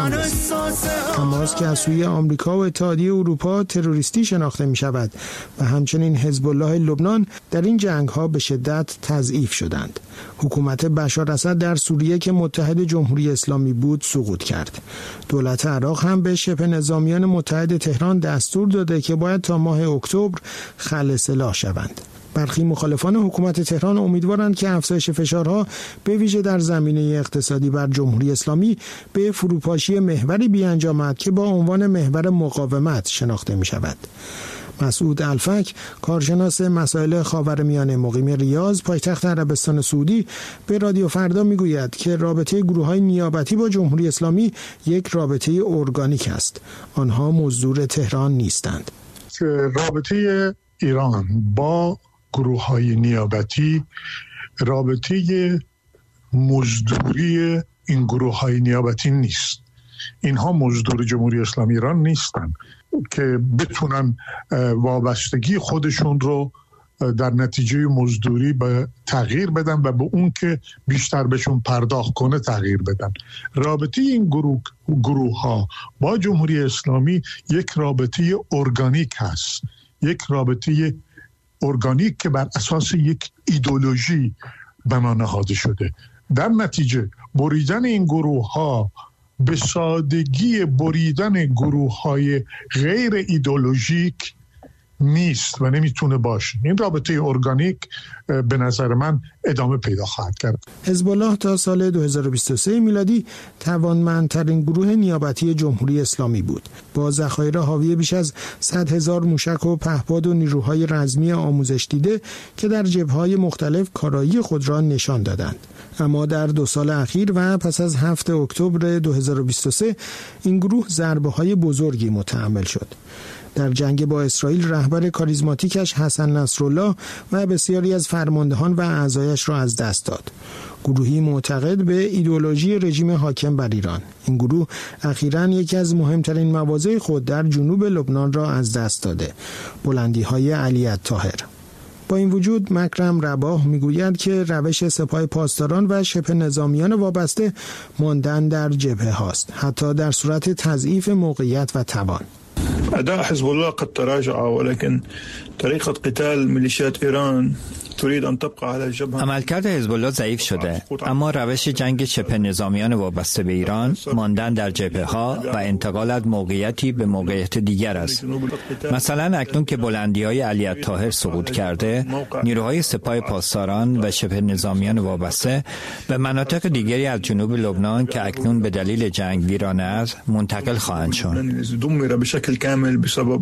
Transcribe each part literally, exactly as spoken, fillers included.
انجام رسید. حماس که از سوی آمریکا و اتحادیه اروپا تروریستی شناخته می شود و همچنین حزب الله لبنان در این جنگ ها به شدت تضعیف شدند. حکومت بشار اسد در سوریه که متحد جمهوری اسلامی بود سقوط کرد. دولت عراق هم به شبه نظامیان متحد تهران دستور داده که باید تا ماه اکتبر خلع سلاح شوند. برخی مخالفان حکومت تهران امیدوارند که افزایش فشارها به ویژه در زمینه اقتصادی بر جمهوری اسلامی به فروپاشی محوری بیانجامد که با عنوان محور مقاومت شناخته می شود. مسعود الفک، کارشناس مسائل خاورمیانه مقیم ریاض، پایتخت عربستان سعودی، به رادیو فردا میگوید که رابطه گروه‌های نیابتی با جمهوری اسلامی یک رابطه ارگانیک است. آنها مزدور تهران نیستند. رابطه ایران با گروه‌های نیابتی رابطه مزدوری این گروه‌های نیابتی نیست. اینها مزدور جمهوری اسلامی ایران نیستن که بتونن وابستگی خودشون رو در نتیجه مزدوری به تغییر بدن و به اون که بیشتر بهشون پرداخت کنه تغییر بدن. رابطه این گروه گروه ها با جمهوری اسلامی یک رابطه ارگانیک هست، یک رابطه ارگانیک که بر اساس یک ایدئولوژی بنا نهاده شده. در نتیجه بریدن این گروه ها به سادگی بریدن گروه های غیر ایدئولوژیک نیست و نمیتونه باشه. این رابطه ارگانیک به نظر من ادامه پیدا خواهد کرد. حزب الله تا سال دو هزار و بیست و سه میلادی توانمندترین گروه نیابتی جمهوری اسلامی بود، با ذخایر حاوی بیش از صد هزار موشک و پهپاد و نیروهای رزمی آموزش دیده که در جبهه‌های مختلف کارایی خود را نشان دادند. اما در دو سال اخیر و پس از هفتم اکتبر دو هزار و بیست و سه این گروه ضربه‌های بزرگی متحمل شد. در جنگ با اسرائیل رهبر کاریزماتیکش حسن نصرالله و بسیاری از فرماندهان و اعضایش را از دست داد. گروهی معتقد به ایدئولوژی رژیم حاکم بر ایران. این گروه اخیراً یکی از مهمترین مواضع خود در جنوب لبنان را از دست داده، بلندی‌های علی الطاهر. با این وجود مکرم رباح میگوید که روش سپاه پاسداران و شبه نظامیان وابسته ماندن در جبهه هاست، حتی در صورت تضعیف موقعیت و توان. أداء حزب الله قد تراجع ولكن طريقة قتال ميليشيات إيران تريد أن تبقى على الجبهة. عملکرد حزب الله ضعیف شده، اما روش جنگ شبه نظامیان وابسته به ایران ماندن در جبهه ها و انتقال از موقعیتی به موقعیت دیگر است. مثلا اکنون که بلندی‌های علی الطاهر سقوط کرده، نیروهای سپاه پاسداران و شبه نظامیان وابسته به مناطق دیگری از جنوب لبنان که اکنون به دلیل جنگ ویرانه است منتقل خواهند شد. دمر بشكل كامل بسبب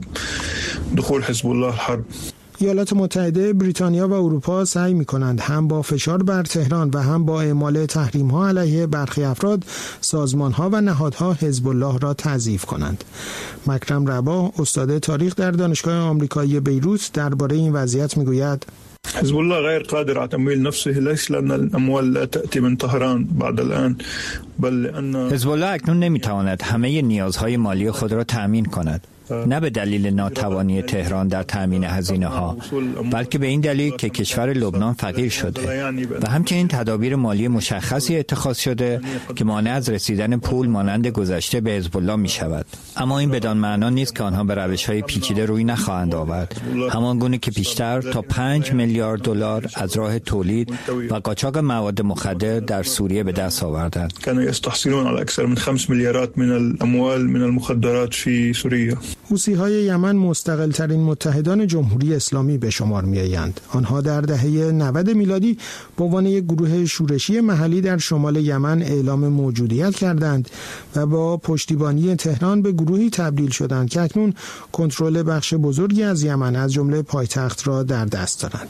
دخول حزب الله الحرب. ایالات متحده، بریتانیا و اروپا سعی می‌کنند هم با فشار بر تهران و هم با اعمال تحریم‌ها علیه برخی افراد، سازمان‌ها و نهادها حزب الله را تضعیف کنند. مکرم رباح، استاد تاریخ در دانشگاه آمریکایی بیروت، درباره این وضعیت می‌گوید: حزب الله غير قادر على تمويل نفسه ليس لأن الأموال لا تأتي من طهران بعد الآن بل لأن حزب الله اکنون نمی‌تواند همه نیازهای مالی خود را تأمین کند، نه به دلیل ناتوانی تهران در تامین هزینه ها، بلکه به این دلیل که کشور لبنان فقیر شده و همچنین تدابیر مالی مشخصی اتخاذ شده که مانع از رسیدن پول مانند گذشته به حزب الله می شود. اما این بدان معنا نیست که آنها به روش‌های پیچیده روی نخواهند آورد، همان گونه که پیشتر تا پنج میلیارد دلار از راه تولید و قاچاق مواد مخدر در سوریه به دست آوردند. كانوا يستحصلون على أكثر من خمس مليارات من الأموال من المخدرات في سوريا. حوثی‌های یمن مستقل‌ترین متحدان جمهوری اسلامی به شمار می‌آیند. آنها در دهه نود میلادی به عنوان یک گروه شورشی محلی در شمال یمن اعلام موجودیت کردند و با پشتیبانی تهران به گروهی تبدیل شدند که اکنون کنترل بخش بزرگی از یمن از جمله پایتخت را در دست دارند.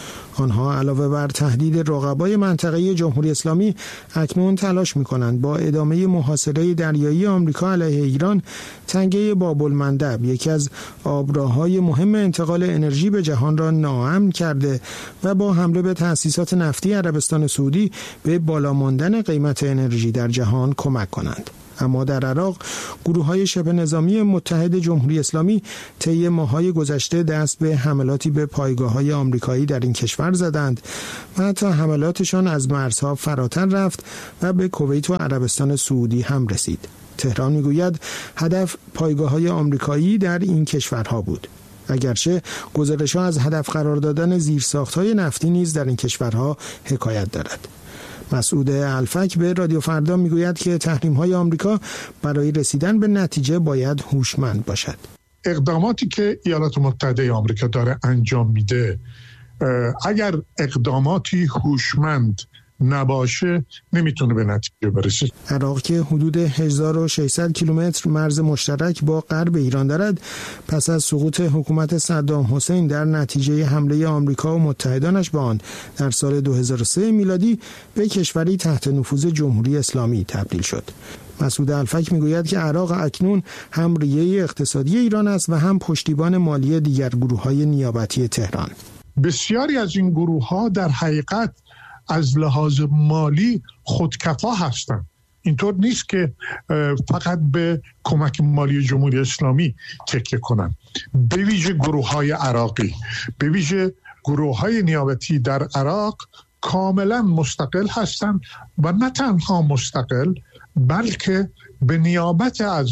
آنها علاوه بر تهدید رقبای منطقه‌ای جمهوری اسلامی اکنون تلاش می‌کنند با ادامه محاصره دریایی آمریکا علیه ایران تنگه باب‌المندب، یکی از آبراه‌های مهم انتقال انرژی به جهان را ناامن کرده و با حمله به تأسیسات نفتی عربستان سعودی به بالا ماندن قیمت انرژی در جهان کمک کنند. اما در عراق گروه‌های شبه نظامی متحد جمهوری اسلامی طی ماه‌های گذشته دست به حملاتی به پایگاه‌های آمریکایی در این کشور زدند و حتی حملاتشان از مرزها فراتر رفت و به کویت و عربستان سعودی هم رسید. تهران میگوید هدف پایگاه‌های آمریکایی در این کشورها بود. اگرچه گزارش‌ها از هدف قرار دادن زیرساخت‌های نفتی نیز در این کشورها حکایت دارد. مسعود الفک به رادیو فردا میگوید که تحریم‌های آمریکا برای رسیدن به نتیجه باید هوشمند باشد. اقداماتی که ایالات متحده آمریکا داره انجام میده، اگر اقداماتی هوشمند نباشه نمیتونه به نتیجه برسه. عراق که حدود هزار و ششصد کیلومتر مرز مشترک با غرب ایران دارد، پس از سقوط حکومت صدام حسین در نتیجه حمله آمریکا و متحدانش به آن در سال دو هزار و سه میلادی به کشوری تحت نفوذ جمهوری اسلامی تبدیل شد. مسعود الفک میگوید که عراق اکنون هم ریه اقتصادی ایران است و هم پشتیبان مالی دیگر گروه‌های نیابتی تهران. بسیاری از این گروه‌ها در حقیقت از لحاظ مالی خودکفا هستند. اینطور نیست که فقط به کمک مالی جمهوری اسلامی تکیه کنند. به ویژه گروه‌های عراقی، به ویژه گروه‌های نیابتی در عراق کاملا مستقل هستند و نه تنها مستقل بلکه به نیابت از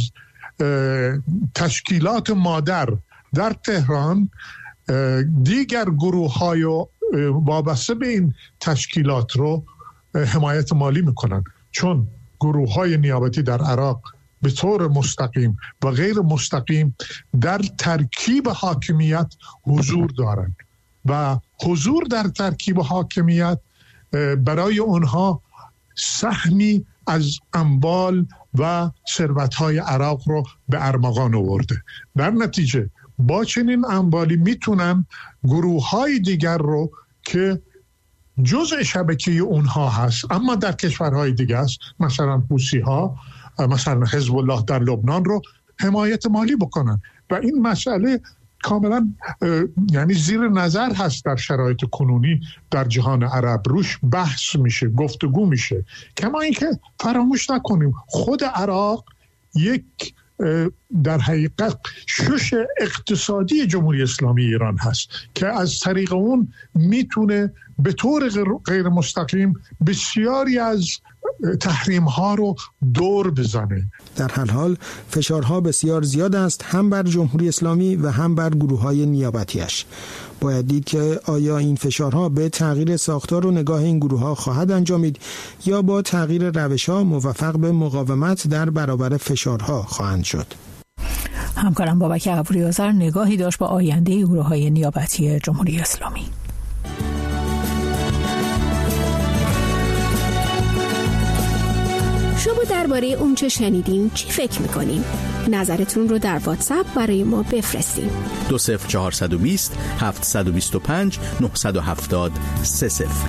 تشکیلات مادر در تهران دیگر گروه‌های وابسته به این تشکیلات رو حمایت مالی میکنن، چون گروه‌های نیابتی در عراق به طور مستقیم و غیر مستقیم در ترکیب حاکمیت حضور دارند و حضور در ترکیب حاکمیت برای اونها سهمی از اموال و ثروت‌های عراق رو به ارمغان آورده. در نتیجه با چنین اموالی میتونن گروه‌های دیگر رو که جزء شبکه اونها هست اما در کشورهای دیگه است، مثلا حوثی‌ها، مثلا حزب الله در لبنان رو حمایت مالی بکنن و این مسئله کاملا یعنی زیر نظر هست در شرایط کنونی در جهان عرب، روش بحث میشه، گفتگو میشه. کما اینکه فراموش نکنیم خود عراق یک در حقیقت شش اقتصادی جمهوری اسلامی ایران هست که از طریق اون میتونه به طور غیر مستقیم بسیاری از تحریم ها رو دور بزنه. در هر حال فشارها بسیار زیاد است، هم بر جمهوری اسلامی و هم بر گروه‌های نیابتیش. باید دید که آیا این فشارها به تغییر ساختار و نگاه این گروه‌ها خواهد انجامید یا با تغییر روش‌ها موفق به مقاومت در برابر فشارها خواهند شد. همکارم بابک ابوریاضر نگاهی داشت با آینده گروه‌های نیابتی جمهوری اسلامی. شما درباره اون چه شنیدین چی فکر میکنین؟ نظرتون رو در واتساپ برای ما بفرستین. دو صفر چهارصد و بیست هفتصد و بیست و پنج نهصد و هفتاد سه صفر.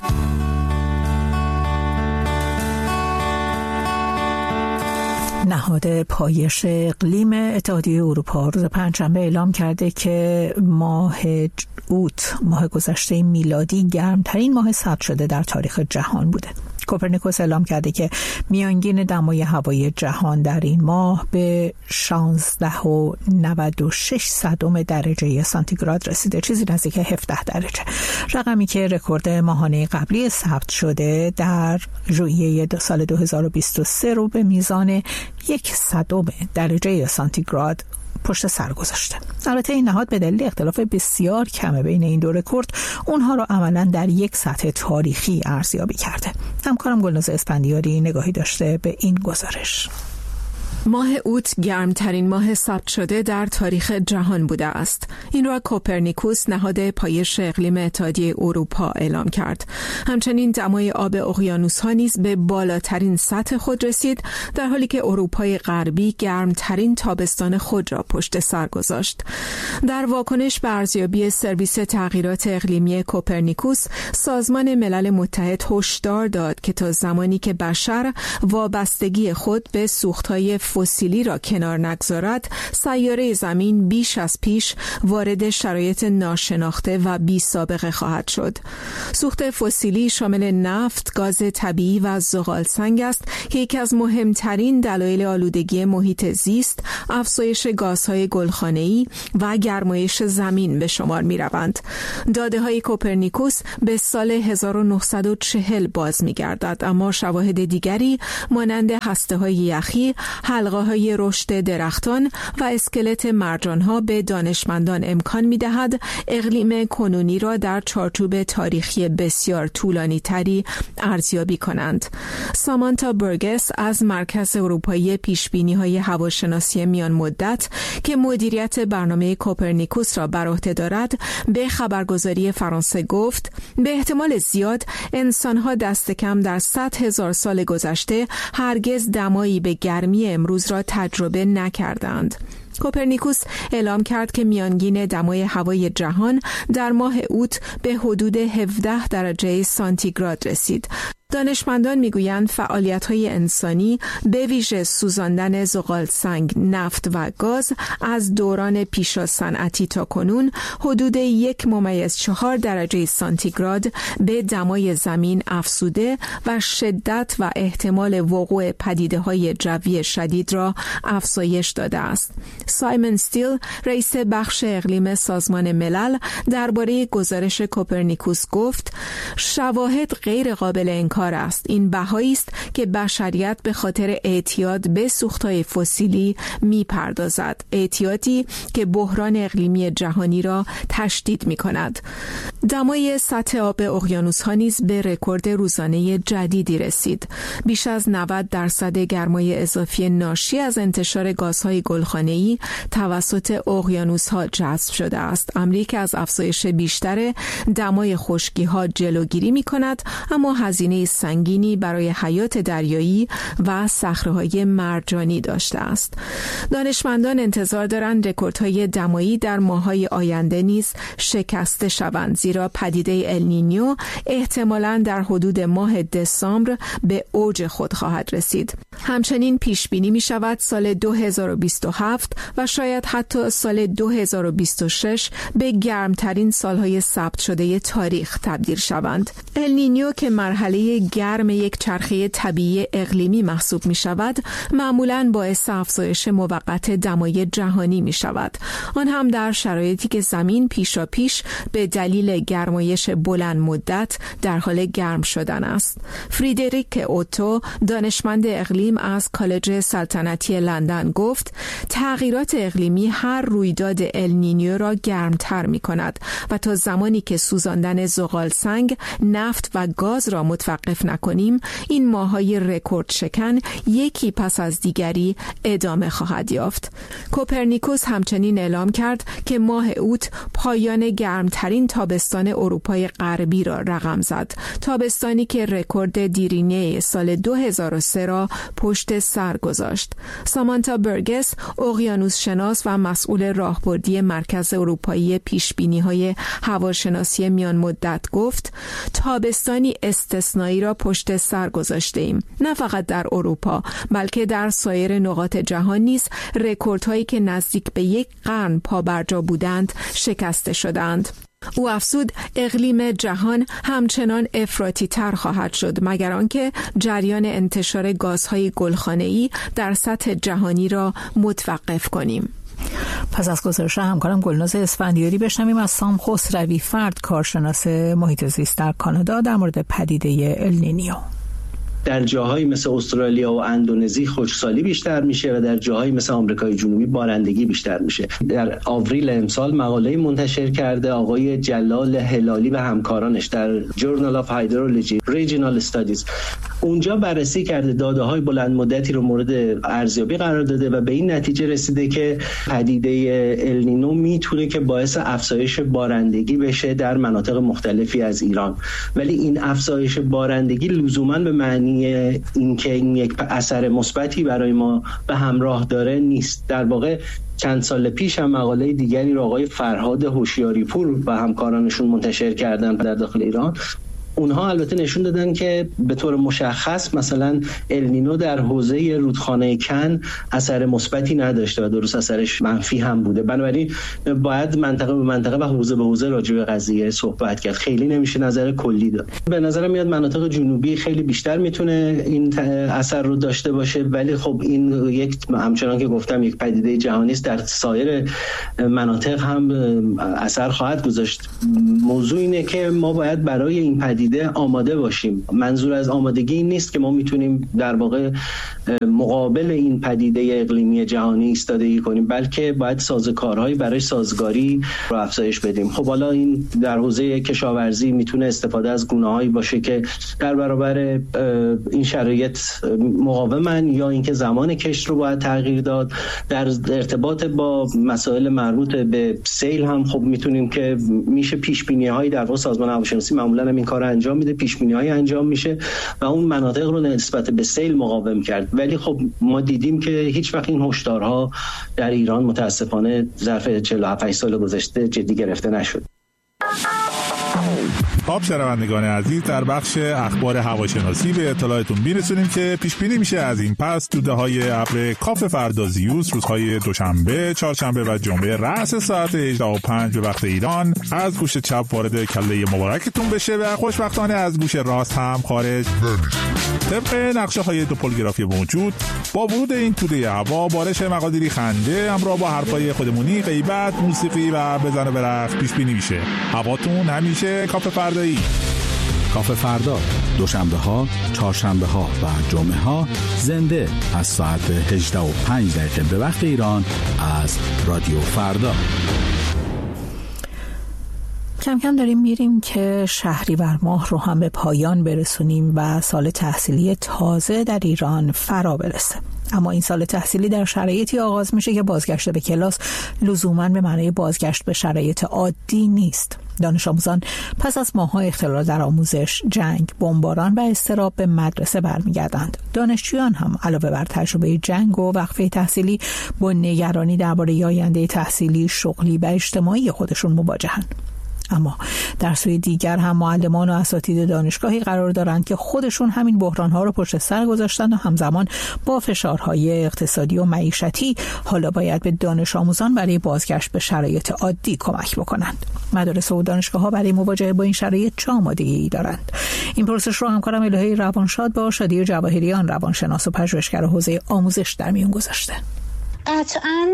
نهاد پایش اقلیم اتحادیه اروپا روز پنجشنبه اعلام کرده که ماه اوت، ماه گذشته میلادی، گرمترین ماه ثبت شده در تاریخ جهان بوده. کوپرنیکوس اعلام کرده که میانگین دمای هوای جهان در این ماه به شانزده و نود و شش صدم درجه سانتیگراد رسیده، چیزی نزدیک هفده درجه، رقمی که رکورد ماهانه قبلی ثبت شده در ژوئیه سال دو هزار و بیست و سه رو به میزان یک صدم درجه سانتیگراد پشت سر گذاشته. البته این نهاد به دلیل اختلاف بسیار کمه بین این دو رکورد اونها رو عملاً در یک سطح تاریخی ارزیابی کرده. همکارم گلناز اسفندیاری نگاهی داشته به این گزارش. ماه اوت گرمترین ماه ثبت شده در تاریخ جهان بوده است. این را کوپرنیکوس، نهاد پایش اقلیم اتحادیه اروپا، اعلام کرد. همچنین دمای آب اقیانوس‌ها نیز به بالاترین سطح خود رسید، در حالی که اروپای غربی گرمترین تابستان خود را پشت سر گذاشت. در واکنش به ارزیابی سرویس تغییرات اقلیمی کوپرنیکوس، سازمان ملل متحد هشدار داد که تا زمانی که بشر وابستگی خود به سوخت‌های فسیلی را کنار نگذارد، سیاره زمین بیش از پیش وارد شرایط ناشناخته و بی سابقه خواهد شد. سوخت فسیلی شامل نفت، گاز طبیعی و زغالسنگ است که یکی از مهمترین دلایل آلودگی محیط زیست، افزایش گازهای گلخانه‌ای و گرمایش زمین به شمار می‌روند. داده‌های کوپرنیکوس به سال هزار و نهصد و چهل باز می‌گردد، اما شواهد دیگری مانند هسته‌های یخی، حلقه حلقه‌های رشد درختان و اسکلت مرجان‌ها به دانشمندان امکان می‌دهد اقلیم کنونی را در چارچوب تاریخی بسیار طولانی تری ارزیابی کنند. سامانتا برگس از مرکز اروپایی پیشبینی‌های هواشناسی میان مدت که مدیریت برنامه کوپرنیکوس را بر عهده دارد به خبرگزاری فرانسه گفت به احتمال زیاد انسان‌ها دست کم در صد هزار سال گذشته هرگز دمایی به گرمی امروز را تجربه نکردند. کوپرنیکوس اعلام کرد که میانگین دمای هوای جهان در ماه اوت به حدود هفده درجه سانتیگراد رسید. دانشمندان میگویند فعالیت‌های انسانی به ویژه سوزاندن زغالسنگ، نفت و گاز از دوران پیشا صنعتی تا کنون حدود یک ممیز چهار درجه سانتیگراد به دمای زمین افزوده و شدت و احتمال وقوع پدیده‌های جوی شدید را افزایش داده است. سایمون استیل، رئیس بخش اقلیم سازمان ملل، درباره گزارش کوپرنیکوس گفت: شواهد غیر قابل انکار است. این بهایی است که بشریت به خاطر اعتیاد به سوختهای فسیلی میپردازد، اعتیادی که بحران اقلیمی جهانی را تشدید میکند. دمای سطح آب اقیانوس‌ها نیز به رکورد روزانه جدیدی رسید. بیش از نود درصد گرمای اضافی ناشی از انتشار گازهای گلخانه‌ای توسط اقیانوس‌ها جذب شده است. امری که از افزایش بیشتر دمای خشکی‌ها جلوگیری می‌کند، اما هزینه سنگینی برای حیات دریایی و صخره‌های مرجانی داشته است. دانشمندان انتظار دارند رکوردهای دمایی در ماه‌های آینده نیز شکسته شوند، زیرا پدیده النینیو احتمالاً در حدود ماه دسامبر به اوج خود خواهد رسید. همچنین پیش بینی می شود سال دو هزار و بیست و هفت و شاید حتی سال دو هزار و بیست و شش به گرمترین سالهای ثبت شده تاریخ تبدیل شوند. النینیو که مرحله گرم یک چرخه طبیعی اقلیمی محسوب می شود، معمولاً باعث افزایش موقت دمای جهانی می شود. آن هم در شرایطی که زمین پیشا پیش به دلیل گرمایش بلند مدت در حال گرم شدن است. فریدریک اوتو، دانشمند اقلیم از کالج سلطنتی لندن، گفت تغییرات اقلیمی هر رویداد النینیو را گرمتر می کند و تا زمانی که سوزاندن زغال سنگ، نفت و گاز را متوقف نکنیم، این ماه‌های رکورد شکن یکی پس از دیگری ادامه خواهد یافت. کوپرنیکوس همچنین اعلام کرد که ماه اوت پایان گرمترین تابستان اروپای غربی را رقم زد، تابستانی که رکورد دیرینه سال دو هزار و سه را پشت سر گذاشت. سامانتا برگس، اقیانوس شناس و مسئول راهبردی مرکز اروپایی پیشبینی‌های هواشناسی میان مدت، گفت تابستانی استثنایی را پشت سر گذاشته‌ایم، نه فقط در اروپا بلکه در سایر نقاط جهان نیز رکوردهایی که نزدیک به یک قرن پابرجا بودند شکسته شدند. او افزود اقلیم جهان همچنان افراطی تر خواهد شد مگر آنکه جریان انتشار گازهای گلخانه‌ای در سطح جهانی را متوقف کنیم. پس از گزارش همکارم گلناز اسفندیاری بشنویم از سام خسروی فرد، کارشناس محیط زیست در کانادا، در مورد پدیده النینیو. در جاهایی مثل استرالیا و اندونزی خشکسالی بیشتر میشه و در جاهایی مثل آمریکای جنوبی بارندگی بیشتر میشه. در آوریل امسال مقاله منتشر کرده آقای جلال هلالی و همکارانش در جورنال آف هایدرولوژی ریجنال استادیز، اونجا بررسی کرده، داده‌های بلند مدتی رو مورد ارزیابی قرار داده و به این نتیجه رسیده که پدیده النینو میتونه که باعث افزایش بارندگی بشه در مناطق مختلفی از ایران، ولی این افزایش بارندگی لزوما به معنی اینکه این یک اثر مثبتی برای ما به همراه داره نیست. در واقع چند سال پیش هم مقاله دیگری رو آقای فرهاد هوشیاری پور و همکارانشون منتشر کردن در داخل ایران. اونها البته نشون دادن که به طور مشخص مثلا النینو در حوزه رودخانه کن اثر مثبتی نداشته و درست اثرش منفی هم بوده. بنابراین باید منطقه به منطقه و حوزه به حوزه راجع به قضیه صحبت کرد، خیلی نمیشه نظر کلی داد. به نظر میاد مناطق جنوبی خیلی بیشتر میتونه این اثر رو داشته باشه، ولی خب این یک همچنان که گفتم یک پدیده جهانی است، در سایر مناطق هم اثر خواهد گذاشت. موضوع اینه که ما باید برای این پدیده پدیده آماده باشیم. منظور از آمادگی این نیست که ما میتونیم در واقع مقابل این پدیده اقلیمی جهانی ایستادگی کنیم، بلکه باید سازوکارهایی برای سازگاری رو افزایش بدیم. خب حالا این در حوزه کشاورزی میتونه استفاده از گونه‌هایی باشه که در برابر این شرایط مقاومن، یا اینکه زمان کشت رو باید تغییر داد. در ارتباط با مسائل مربوط به سیل هم خب میتونیم که میشه پیش بینی هایی در واقع سازمان هواشناسی معمولا هم این کارو انجام میده، پیش بینی هایی انجام میشه و اون مناطق رو نسبت به سیل مقاوم کرد. ولی خب ما دیدیم که هیچ وقت این هشدارها در ایران متاسفانه ظرف چهل و هفت سال گذشته جدی گرفته نشد. خب شنوندگان عزیز، در بخش اخبار هواشناسی به اطلاعتون میرسونیم که پیش بینی میشه از این پس توده‌های ابر کاف فردازیوس روزهای دوشنبه، چهارشنبه و جمعه رأس ساعت هجده و پنج به وقت ایران از گوش چپ وارد کله مبارکتون بشه و خوشبختانه از گوش راست هم خارج نمیشه. طبق نقشه‌های دوپولگرافی موجود، با ورود این توده هوا بارش مقادیری خنده همراه با حرفای خودمونی، غیبت، موسیقی و بزن و برقص پیش بینی میشه. هواتون همیشه کاف فردایی. کاف فردا دوشنبه ها، چهارشنبه ها و جمعه ها زنده از ساعت هجده و پنج دقیقه به وقت ایران از رادیو فردا. کم کم داریم میریم که شهریور ماه رو هم به پایان برسونیم و سال تحصیلی تازه در ایران فرا برسه. اما این سال تحصیلی در شرایطی آغاز میشه که بازگشت به کلاس لزوماً به معنای بازگشت به شرایط عادی نیست. دانش آموزان پس از ماه‌های اختلال در آموزش، جنگ، بمباران و اضطراب به مدرسه برمیگردند. دانشجویان هم علاوه بر تجربه جنگ و وقفه تحصیلی با نگرانی درباره آینده تحصیلی، شغلی و اجتماعی خودشون مواجهند. اما در سوی دیگر هم معلمان و اساتید دانشگاهی قرار دارند که خودشون همین بحران‌ها رو پشت سر گذاشتن و همزمان با فشارهای اقتصادی و معیشتی حالا باید به دانش آموزان برای بازگشت به شرایط عادی کمک بکنند. مدارس و دانشگاه‌ها برای مواجهه با این شرایط چه آمادگی دارند؟ این پرسش رو همکارم الهی روانشاد با شادی جواهریان، روانشناس و پژوهشگر حوزه آموزش در میون گذاشته. قطعاً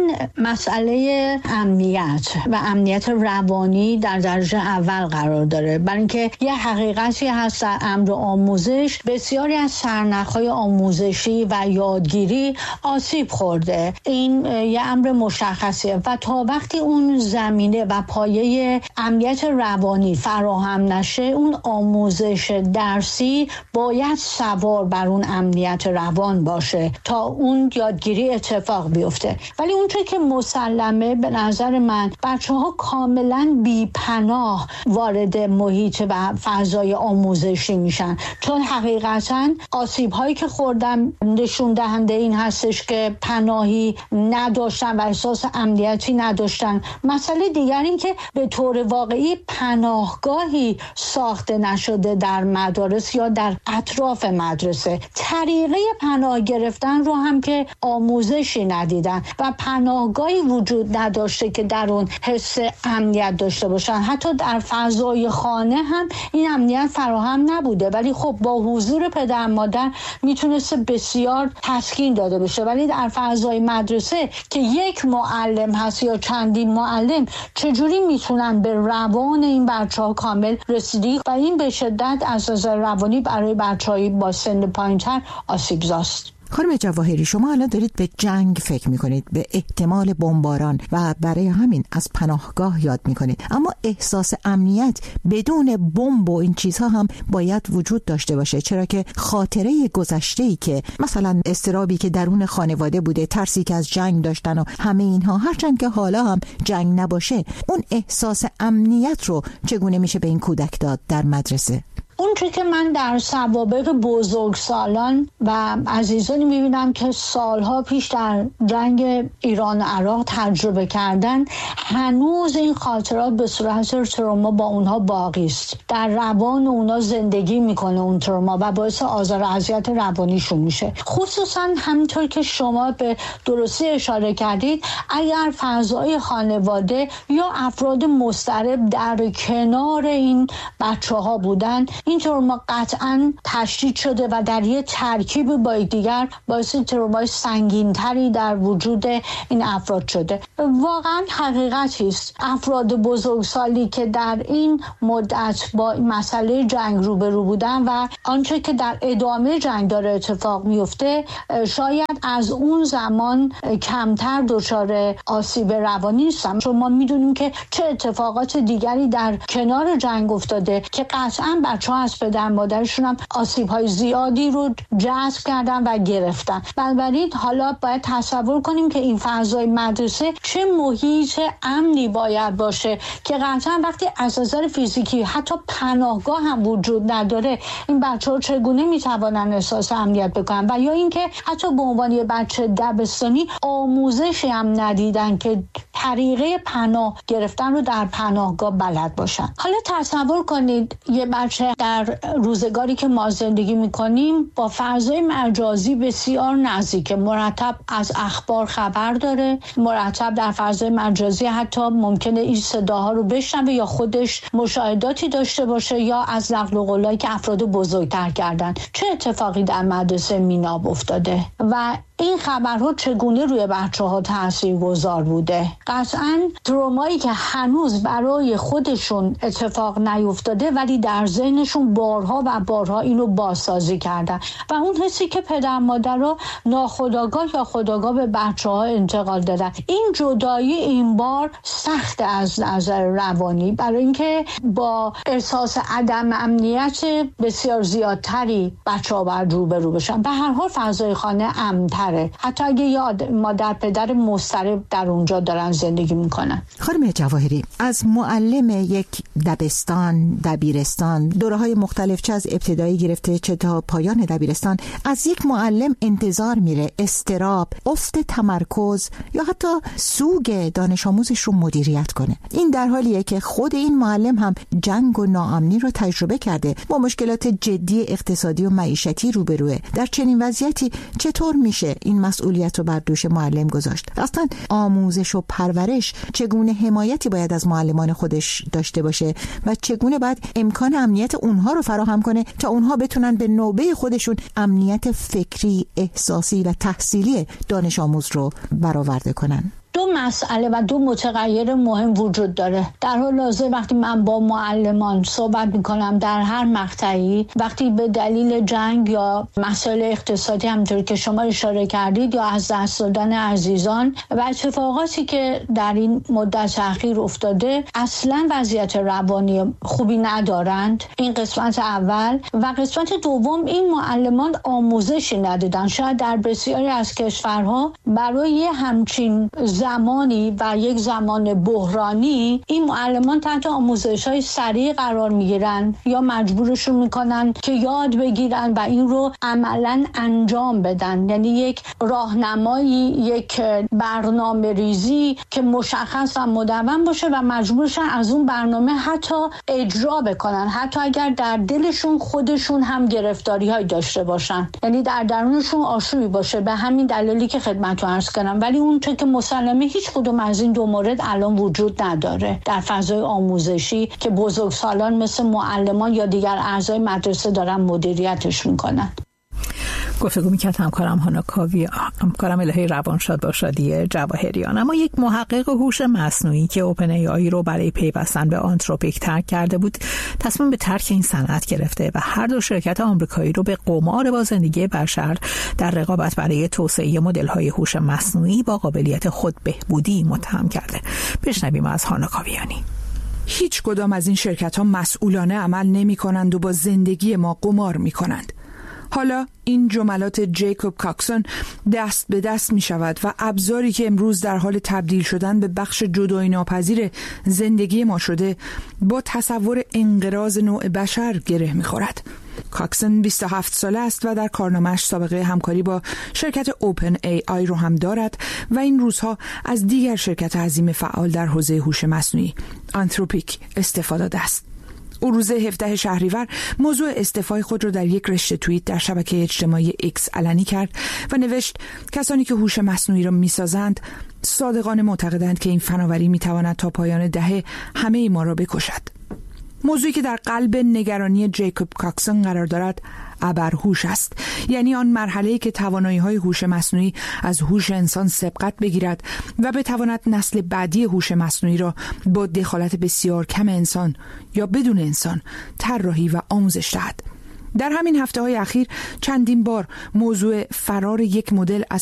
مسئله امنیت و امنیت روانی در درجه اول قرار داره، برای اینکه یه حقیقتی هست در امر آموزش، بسیاری از سرنخ‌های آموزشی و یادگیری آسیب خورده. این یه امر مشخصیه و تا وقتی اون زمینه و پایه امنیت روانی فراهم نشه، اون آموزش درسی باید سوار بر اون امنیت روان باشه تا اون یادگیری اتفاق بیفته. ولی اونطور که مسلمه به نظر من بچه‌ها کاملا بی‌پناه وارد محیط و فضای آموزشی میشن، چون حقیقتا آسیب‌هایی که خوردن نشون دهنده این هستش که پناهی نداشتن و احساس امنیتی نداشتن. مسئله دیگر این که به طور واقعی پناهگاهی ساخته نشده در مدارس یا در اطراف مدرسه. طریقه پناه گرفتن رو هم که آموزشی ندیدن و پناهگاهی وجود نداشته که در اون حس امنیت داشته باشن. حتی در فضای خانه هم این امنیت فراهم نبوده، ولی خب با حضور پدر مادر میتونسته بسیار تسکین داده بشه. ولی در فضای مدرسه که یک معلم هست یا چندین معلم، چجوری میتونن به روان این بچه‌ها کامل رسیدگی و این به شدت از نظر روانی برای بچه‌های با سن پایین‌تر آسیب‌زاست. خانم جواهری، شما الان دارید به جنگ فکر میکنید، به احتمال بمباران و برای همین از پناهگاه یاد میکنید، اما احساس امنیت بدون بمب و این چیزها هم باید وجود داشته باشه، چرا که خاطره گذشته‌ای که مثلا اضطرابی که درون خانواده بوده، ترسی که از جنگ داشتن و همه اینها، هرچند که حالا هم جنگ نباشه، اون احساس امنیت رو چگونه میشه به این کودک داد در مدرسه؟ اونچه که من در سوابق بزرگسالان و عزیزانی میبینم که سالها پیش در جنگ ایران و عراق تجربه کردن، هنوز این خاطرات به صورت تروما با اونها باقی است. در روان اونها زندگی میکنه اون تروما و باعث آزار و اذیت روانیشون میشه. خصوصا همینطور که شما به درستی اشاره کردید، اگر فضای خانواده یا افراد مضطرب در کنار این بچه ها بودن، این تروما قطعا تشدید شده و در یه ترکیب با دیگر باعث ترومای سنگین‌تری در وجود این افراد شده. واقعا حقیقتی است افراد بزرگسالی که در این مدت با مسئله جنگ روبرو بودن و آنچه که در ادامه جنگ داره اتفاق میفته شاید از اون زمان کمتر دچار آسیب روانی نیستن، چون ما میدونیم که چه اتفاقات دیگری در کنار جنگ افتاده که قطعا بچه‌ها از پدر مادرشون هم آسیب‌های زیادی رو جذب کردن و گرفتن. بنابراین حالا باید تصور کنیم که این فضای مدرسه چه محیط امنی باید باشه که قطعا وقتی از نظر فیزیکی حتی پناهگاه هم وجود نداره این بچه‌ها چگونه میتوانن احساس امنیت بکنن و یا اینکه حتی به عنوان یه بچه دبستانی آموزشی هم ندیدن که طریقه پناه گرفتن رو در پناهگاه بلد باشن. حالا تصور کنید یه بچه در روزگاری که ما زندگی میکنیم با فضای مجازی بسیار نزدیک، مرتب از اخبار خبر داره، مرتب در فضای مجازی حتی ممکنه این صداها رو بشنوه یا خودش مشاهداتی داشته باشه یا از نقل و قولایی که افراد بزرگتر کردن چه اتفاقی در مدرسه میناب افتاده و این خبرها چگونه روی بچه‌ها تاثیرگذار بوده. قطعاً ترومایی که هنوز برای خودشون اتفاق نیفتاده ولی در ذهنشون بارها و بارها اینو بازسازی کردن و اون حسی که پدر مادرها ناخودآگاه یا خودآگاه به بچه‌ها انتقال دادن. این جدایی این بار سخت از نظر روانی برای اینکه با احساس عدم امنیت بسیار زیادتری بچه‌ها باید روبرو بشن. به هر حال فضای خانه امن‌تر حتی اگه یاد مادر پدر مضطرب در اونجا دارن زندگی میکنن. خانم جواهری، از معلم یک دبستان، دبیرستان، دوره‌های مختلف چه از ابتدایی گرفته چه تا پایان دبیرستان، از یک معلم انتظار میره استراب، افت تمرکز یا حتی سوگ دانش آموزش رو مدیریت کنه. این در حالیه که خود این معلم هم جنگ و ناامنی رو تجربه کرده، با مشکلات جدی اقتصادی و معیشتی روبروه. در چنین وضعیتی چطور میشه این مسئولیت رو بر دوش معلم گذاشت؟ اصلا آموزش و پرورش چگونه حمایتی باید از معلمان خودش داشته باشه و چگونه باید امکان امنیت اونها رو فراهم کنه تا اونها بتونن به نوبه خودشون امنیت فکری، احساسی و تحصیلی دانش آموز رو برآورده کنن؟ دو مسئله و دو متغیر مهم وجود داره. در حال حاضر وقتی من با معلمان صحبت میکنم در هر مقطعی، وقتی به دلیل جنگ یا مسائل اقتصادی همونطور که شما اشاره کردید یا از دست دادن عزیزان و اتفاقاتی که در این مدت اخیر افتاده اصلا وضعیت روانی خوبی ندارند، این قسمت اول. و قسمت دوم، این معلمان آموزشی ندیدن. شاید در بسیاری از کشورها برای همچین زمانی و یک زمان بحرانی این معلمان تحت آموزش‌های سریع قرار میگیرن یا مجبورشون میکنن که یاد بگیرن و این رو عملاً انجام بدن. یعنی یک راهنمایی، یک برنامه ریزی که مشخص و مدون باشه و مجبورشن از اون برنامه حتی اجرا بکنن، حتی اگر در دلشون خودشون هم گرفتاری‌های داشته باشن، یعنی در درونشون آشوبی باشه. به همین دلیلی که خدمتتون عرض کردم. ولی اون چه که مسلمه هیچ کدوم از این دو مورد الان وجود نداره در فضای آموزشی که بزرگسالان مثل معلمان یا دیگر اعضای مدرسه دارن مدیریتش میکنن. گفتگو میکرد همکارم هانا کاوی، همکارم الهی روانشاد با شادی جواهریان. اما یک محقق هوش مصنوعی که اوپن ای آی رو برای پیوستن به آنتروپیک ترک کرده بود، تصمیم به ترک این صنعت گرفته و هر دو شرکت آمریکایی رو به قمار با زندگی بشر در رقابت برای توسعه مدل‌های هوش مصنوعی با قابلیت خود بهبودی متهم کرده. بشنویم از هانا کاویانی. هیچ کدام از این شرکت‌ها مسئولانه عمل نمی‌کنند و با زندگی ما قمار می‌کنند. حالا این جملات جیکوب کاکسون دست به دست می شود و ابزاری که امروز در حال تبدیل شدن به بخش جدایی ناپذیر زندگی ما شده با تصور انقراض نوع بشر گره می خورد. کاکسون بیست و هفت ساله است و در کارنامه‌اش سابقه همکاری با شرکت اوپن ای آی رو هم دارد و این روزها از دیگر شرکت عظیم فعال در حوزه هوش مصنوعی آنتروپیک استفاده داده است. او روز هفدهم شهریور موضوع استعفای خود را در یک رشته توییت در شبکه اجتماعی ایکس علنی کرد و نوشت کسانی که هوش مصنوعی را می‌سازند صادقانه معتقدند که این فناوری می‌تواند تا پایان دهه همه ما را بکشد. موضوعی که در قلب نگرانی جیکوب کاکسون قرار دارد ابرهوش است، یعنی آن مرحله‌ای که توانایی‌های هوش مصنوعی از هوش انسان سبقت بگیرد و بتواند نسل بعدی هوش مصنوعی را با دخالت بسیار کم انسان یا بدون انسان طراحی و آموزش دهد. در همین هفته‌های اخیر چندین بار موضوع فرار یک مدل از